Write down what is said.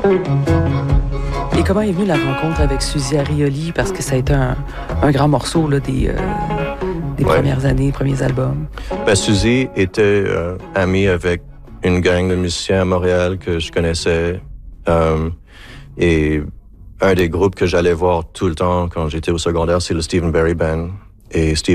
Et comment est venue la rencontre avec Suzy Arioli? Parce que ça a été un grand morceau là, des premières années, premiers albums. Suzy était amie avec une gang de musiciens à Montréal que je connaissais. Et un des groupes que j'allais voir tout le temps quand j'étais au secondaire, c'est le Stephen Barry Band. Et Stephen